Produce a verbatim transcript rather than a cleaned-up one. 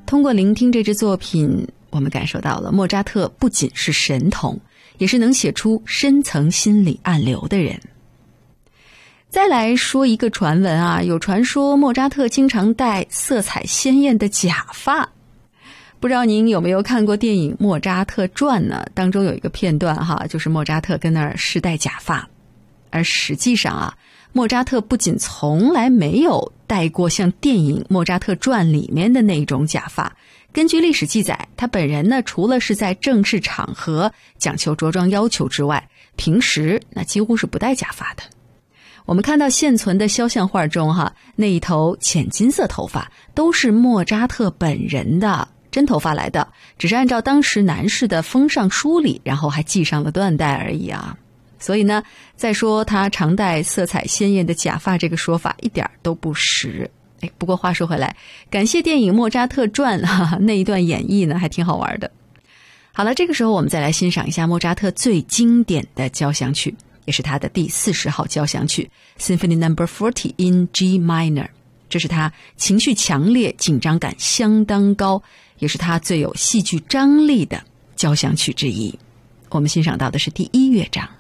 通过聆听这支作品，我们感受到了莫扎特不仅是神童，也是能写出深层心理暗流的人。再来说一个传闻啊，有传说莫扎特经常戴色彩鲜艳的假发。不知道您有没有看过电影《莫扎特传》呢？当中有一个片段哈，就是莫扎特跟那儿试戴假发。而实际上啊，莫扎特不仅从来没有戴过像电影《莫扎特传》里面的那种假发，根据历史记载，他本人呢，除了是在正式场合讲求着装要求之外，平时那几乎是不戴假发的。我们看到现存的肖像画中哈，那一头浅金色头发都是莫扎特本人的真头发来的，只是按照当时男士的风尚梳理，然后还系上了缎带而已啊。所以呢，再说他常戴色彩鲜艳的假发这个说法一点都不实。哎，不过话说回来，感谢电影《莫扎特传》哈，那一段演绎呢还挺好玩的。好了，这个时候我们再来欣赏一下莫扎特最经典的交响曲，也是他的第四十号交响曲 Symphony Number Forty in G Minor。 这是他情绪强烈、紧张感相当高，也是他最有戏剧张力的交响曲之一。我们欣赏到的是第一乐章。